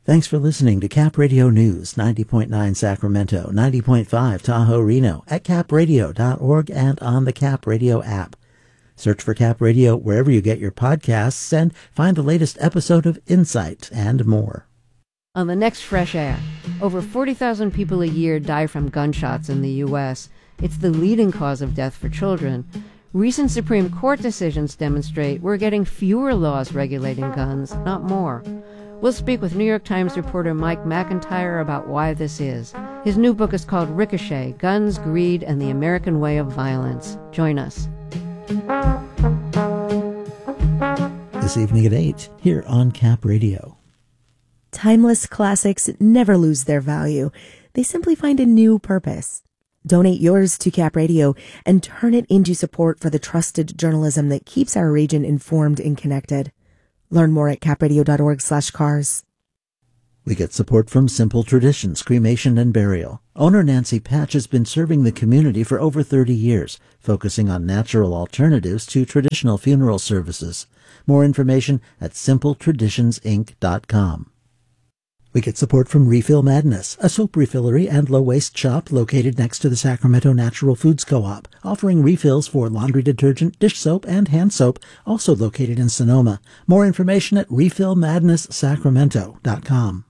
Thanks for listening to Cap Radio News, 90.9 Sacramento, 90.5 Tahoe Reno, at capradio.org and on the Cap Radio app. Search for Cap Radio wherever you get your podcasts and find the latest episode of Insight and more. On the next Fresh Air, over 40,000 people a year die from gunshots in the U.S. It's the leading cause of death for children. Recent Supreme Court decisions demonstrate we're getting fewer laws regulating guns, not more. We'll speak with New York Times reporter Mike McIntyre about why this is. His new book is called Ricochet, Guns, Greed, and the American Way of Violence. Join us. This evening at 8, here on Cap Radio. Timeless classics never lose their value. They simply find a new purpose. Donate yours to Cap Radio and turn it into support for the trusted journalism that keeps our region informed and connected. Learn more at capradio.org/cars. We get support from Simple Traditions, Cremation and Burial. Owner Nancy Patch has been serving the community for over 30 years, focusing on natural alternatives to traditional funeral services. More information at simpletraditionsinc.com. We get support from Refill Madness, a soap refillery and low-waste shop located next to the Sacramento Natural Foods Co-op, offering refills for laundry detergent, dish soap, and hand soap, also located in Sonoma. More information at refillmadnesssacramento.com.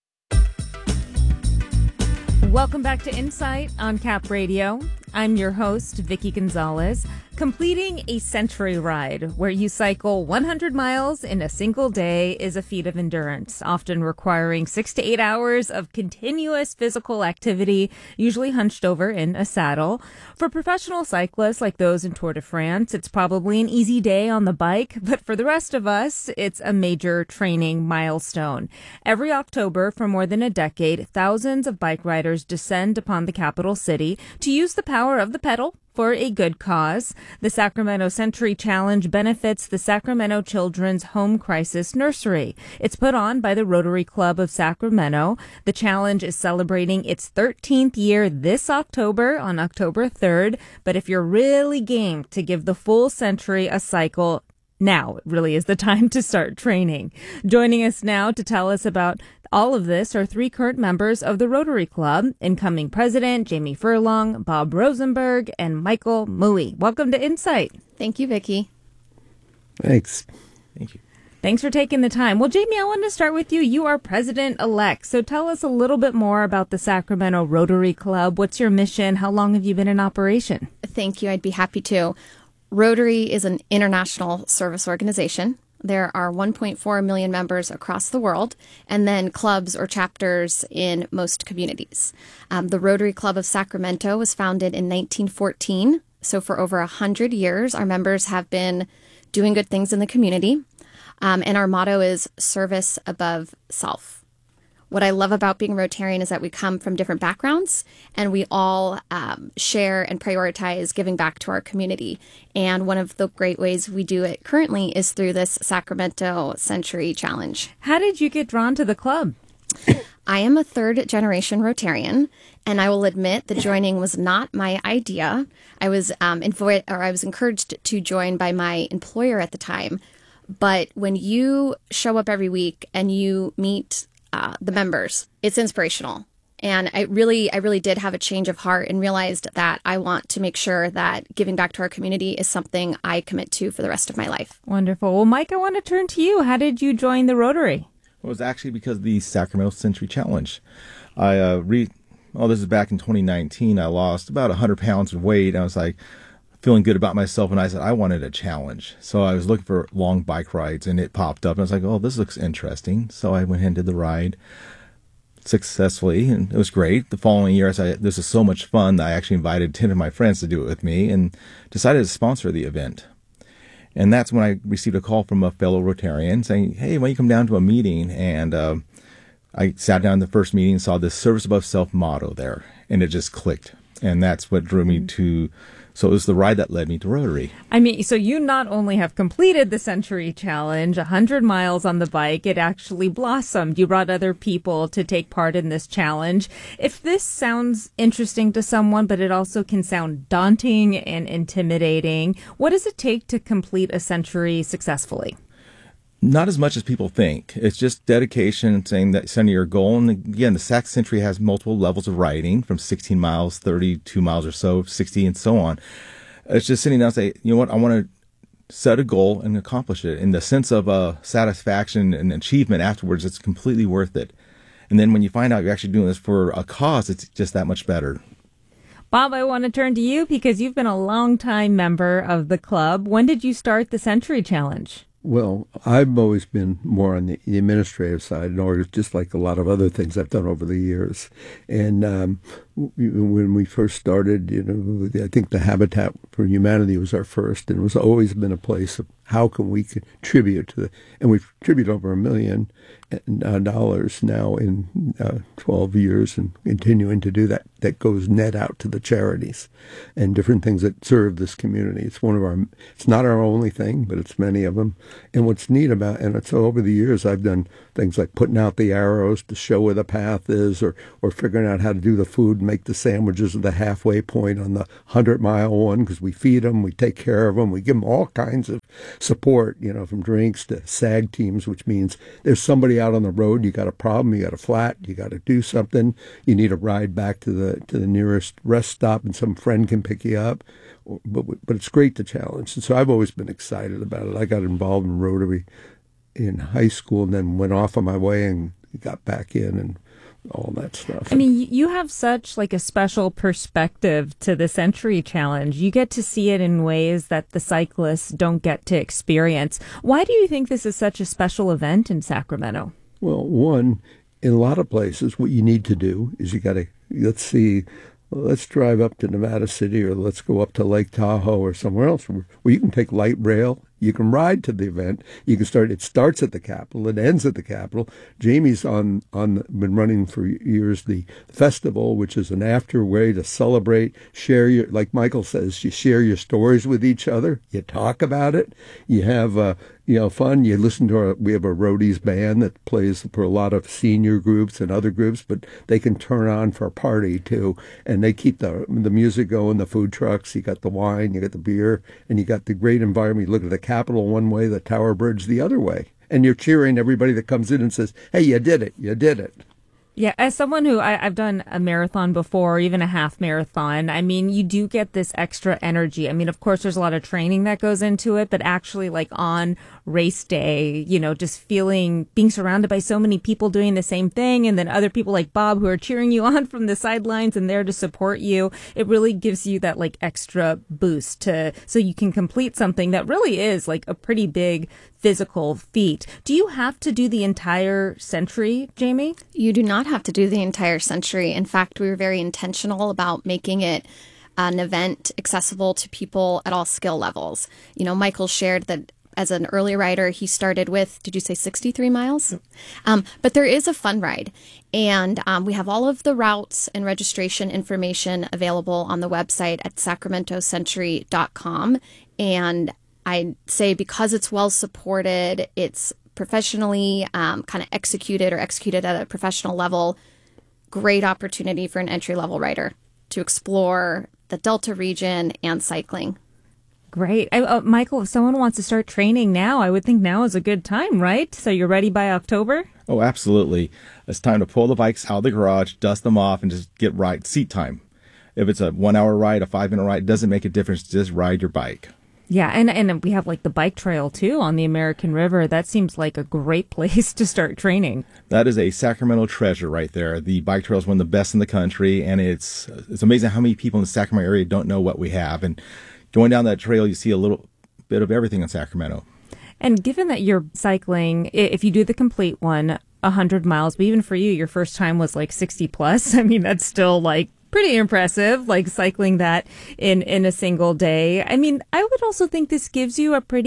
Welcome back to Insight on Cap Radio. I'm your host, Vicki Gonzalez. Completing a century ride where you cycle 100 miles in a single day is a feat of endurance, often requiring 6 to 8 hours of continuous physical activity, usually hunched over in a saddle. For professional cyclists like those in Tour de France, it's probably an easy day on the bike, but for the rest of us, it's a major training milestone. Every October for more than a decade, thousands of bike riders descend upon the capital city to use the power of the pedal for a good cause. The Sacramento Century Challenge benefits the Sacramento Children's Home Crisis Nursery. It's put on by the Rotary Club of Sacramento. The challenge is celebrating its 13th year this October, on October 3rd. But if you're really game to give the full century a cycle, now really is the time to start training. Joining us now to tell us about all of this are 3 current members of the Rotary Club, incoming president Jamie Furlong, Bob Rosenberg, and Michael Mui. Welcome to Insight. Thank you, Vicki. Thanks. Thank you. Thanks for taking the time. Well, Jamie, I want to start with you. You are president-elect, so tell us a little bit more about the Sacramento Rotary Club. What's your mission? How long have you been in operation? Thank you. I'd be happy to. Rotary is an international service organization. There are 1.4 million members across the world, and then clubs or chapters in most communities. The Rotary Club of Sacramento was founded in 1914. So for over 100 years, our members have been doing good things in the community. And our motto is service above self. What I love about being Rotarian is that we come from different backgrounds and we all share and prioritize giving back to our community. And one of the great ways we do it currently is through this Sacramento Century Challenge. How did you get drawn to the club? I am a third-generation Rotarian, and I will admit that joining was not my idea. I was encouraged to join by my employer at the time. But when you show up every week and you meet the members, it's inspirational. And I really did have a change of heart and realized that I want to make sure that giving back to our community is something I commit to for the rest of my life. Wonderful. Well, Mike, I want to turn to you. How did you join the Rotary? Well, it was actually because of the Sacramento Century Challenge. This is back in 2019. I lost about 100 pounds of weight. I was like feeling good about myself, and I said I wanted a challenge. So I was looking for long bike rides, and it popped up. And I was like, oh, this looks interesting. So I went ahead and did the ride successfully, and it was great. The following year, I said, this is so much fun that I actually invited 10 of my friends to do it with me and decided to sponsor the event. And that's when I received a call from a fellow Rotarian saying, hey, why don't you come down to a meeting? And I sat down in the first meeting and saw this service above self motto there, and it just clicked. And that's what drew me to. So it was the ride that led me to Rotary. I mean, so you not only have completed the Century Challenge, 100 miles on the bike, it actually blossomed. You brought other people to take part in this challenge. If this sounds interesting to someone, but it also can sound daunting and intimidating, what does it take to complete a century successfully? Not as much as people think. It's just dedication, setting your goal. And again, the Sac Century has multiple levels of riding, from 16 miles, 32 miles or so, 60, and so on. It's just sitting down and say, you know what, I want to set a goal and accomplish it. In the sense of satisfaction and achievement afterwards, it's completely worth it. And then when you find out you're actually doing this for a cause, it's just that much better. Bob, I want to turn to you because you've been a long-time member of the club. When did you start the Century Challenge? Well, I've always been more on the administrative side, or just like a lot of other things I've done over the years. And when we first started, I think the Habitat for Humanity was our first, and it was always been a place of how can we contribute to and we've contributed over $1 million now in 12 years, and continuing to do that. That goes net out to the charities and different things that serve this community. It's it's not our only thing, but it's many of them. And what's neat about, and it's over the years, I've done things like putting out the arrows to show where the path is, or figuring out how to do the food, make the sandwiches at the halfway point on the 100-mile one, because we feed them, we take care of them, we give them all kinds of support, from drinks to SAG teams, which means there's somebody out on the road, you got a problem, you got a flat, you got to do something, you need a ride back to the nearest rest stop, and some friend can pick you up. But it's great to challenge. And so I've always been excited about it. I got involved in Rotary in high school and then went off on my way and got back in and all that stuff. I mean, you have such a special perspective to the Century Challenge. You get to see it in ways that the cyclists don't get to experience. Why do you think this is such a special event in Sacramento? Well, one, in a lot of places, what you need to do is you got to, let's drive up to Nevada City, or let's go up to Lake Tahoe or somewhere else where you can take light rail. You can ride to the event. You can it starts at the Capitol. It ends at the Capitol. Jamie's been running for years the festival, which is an after way to celebrate, share like Michael says, you share your stories with each other. You talk about it. You have, fun. You listen to we have a roadies band that plays for a lot of senior groups and other groups, but they can turn on for a party too. And they keep the music going, the food trucks. You got the wine, you got the beer, and you got the great environment. You look at the Capitol one way, the Tower Bridge the other way. And you're cheering everybody that comes in and says, hey, you did it. You did it. Yeah, as someone who I've done a marathon before, even a half marathon, I mean, you do get this extra energy. I mean, of course, there's a lot of training that goes into it, but actually on race day, just being surrounded by so many people doing the same thing, and then other people like Bob who are cheering you on from the sidelines and there to support you, it really gives you that extra boost so you can complete something that really is a pretty big physical feat. Do you have to do the entire Century, Jamie? You do not have to do the entire Century. In fact, we were very intentional about making it an event accessible to people at all skill levels. Michael shared that as an early rider, he started with, did you say 63 miles? But there is a fun ride. And we have all of the routes and registration information available on the website at sacramentocentury.com. And I'd say because it's well supported, it's professionally kind of executed at a professional level, great opportunity for an entry-level rider to explore the Delta region and cycling. Great. Michael, if someone wants to start training now, I would think now is a good time, right? So you're ready by October? Oh, absolutely. It's time to pull the bikes out of the garage, dust them off, and just get seat time. If it's a 1-hour ride, a 5-minute ride, it doesn't make a difference. Just ride your bike. Yeah, and we have the bike trail, too, on the American River. That seems like a great place to start training. That is a Sacramento treasure right there. The bike trail is one of the best in the country, and it's amazing how many people in the Sacramento area don't know what we have. And going down that trail, you see a little bit of everything in Sacramento. And given that you're cycling, if you do the complete one, 100 miles, but even for you, your first time was 60 plus. I mean, that's still pretty impressive, cycling that in a single day. I mean, I would also think this gives you a pretty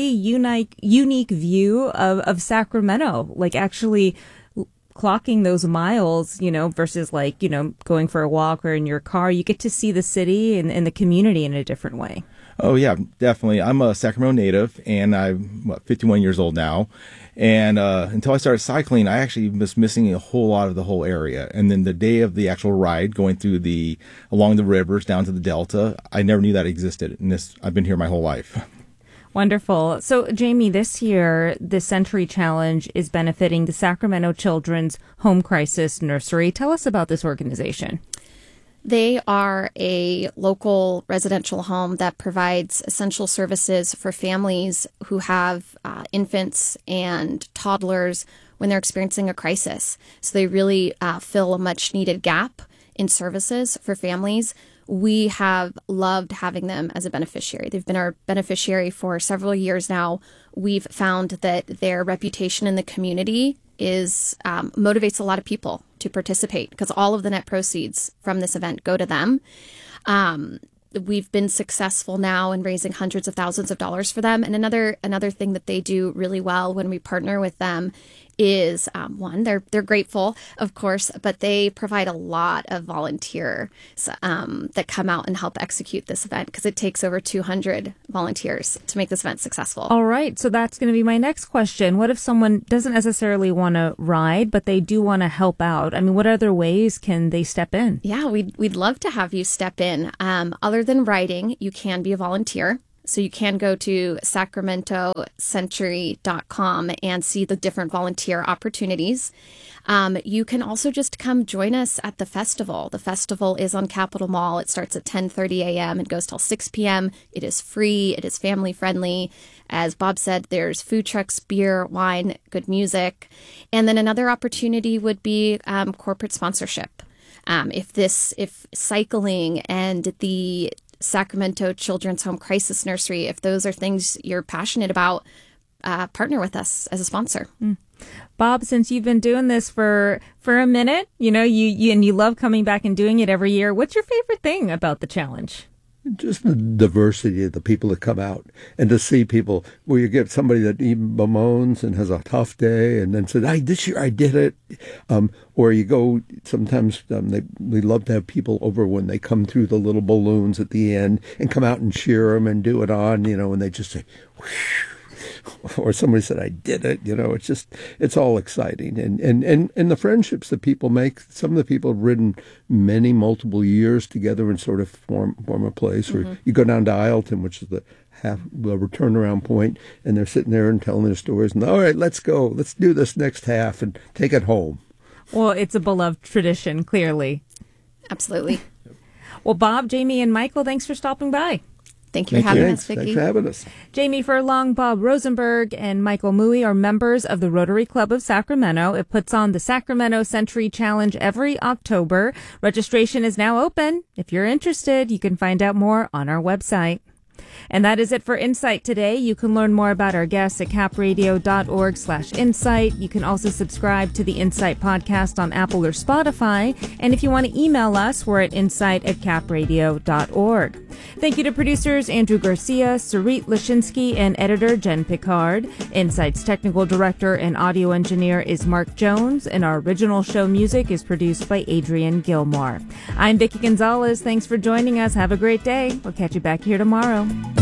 unique view of Sacramento, actually clocking those miles, versus going for a walk or in your car. You get to see the city and the community in a different way. Oh, yeah, definitely. I'm a Sacramento native, and I'm 51 years old now. And until I started cycling, I actually was missing a whole lot of the whole area. And then the day of the actual ride, going along the rivers down to the Delta, I never knew that existed. And I've been here my whole life. Wonderful. So, Jamie, this year, the Century Challenge is benefiting the Sacramento Children's Home Crisis Nursery. Tell us about this organization. They are a local residential home that provides essential services for families who have infants and toddlers when they're experiencing a crisis. So they really fill a much needed gap in services for families. We have loved having them as a beneficiary. They've been our beneficiary for several years now. We've found that their reputation in the community is motivates a lot of people to participate because all of the net proceeds from this event go to them. We've been successful now in raising hundreds of thousands of dollars for them. And another thing that they do really well when we partner with them is one, they're grateful, of course, but they provide a lot of volunteers that come out and help execute this event because it takes over 200 volunteers to make this event successful. All right. So that's going to be my next question. What if someone doesn't necessarily want to ride, but they do want to help out? I mean, what other ways can they step in? Yeah, we'd love to have you step in. Other than riding, you can be a volunteer. So you can go to sacramentocentury.com and see the different volunteer opportunities. You can also just come join us at the festival. The festival is on Capitol Mall. It starts at 10:30 a.m. and goes till 6 p.m. It is free. It is family friendly. As Bob said, there's food trucks, beer, wine, good music. And then another opportunity would be corporate sponsorship. If cycling and the Sacramento Children's Home Crisis Nursery, if those are things you're passionate about, partner with us as a sponsor. Bob, since you've been doing this for a minute, you love coming back and doing it every year. What's your favorite thing about the challenge? Just the diversity of the people that come out and to see people where you get somebody that even bemoans and has a tough day and then said, this year I did it. Or you go, sometimes we love to have people over when they come through the little balloons at the end and come out and cheer them and do it on, and they just say, whoosh. Or somebody said, I did it. It's all exciting. And the friendships that people make, some of the people have ridden multiple years together and sort of form a place. Mm-hmm. Or you go down to Isleton, which is the return around point, and they're sitting there and telling their stories. And all right, let's go. Let's do this next half and take it home. Well, it's a beloved tradition, clearly. Absolutely. Well, Bob, Jamie, and Michael, thanks for stopping by. Thank you for having us, Vicki. Thanks for having us. Jamie Furlong, Bob Rosenberg, and Michael Mui are members of the Rotary Club of Sacramento. It puts on the Sacramento Century Challenge every October. Registration is now open. If you're interested, you can find out more on our website. And that is it for Insight today. You can learn more about our guests at capradio.org/insight. You can also subscribe to the Insight podcast on Apple or Spotify. And if you want to email us, we're at insight@capradio.org. Thank you to producers Andrew Garcia, Sarit Lashinsky, and editor Jen Picard. Insight's technical director and audio engineer is Mark Jones, and our original show music is produced by Adrian Gilmore. I'm Vicki Gonzalez. Thanks for joining us. Have a great day. We'll catch you back here tomorrow.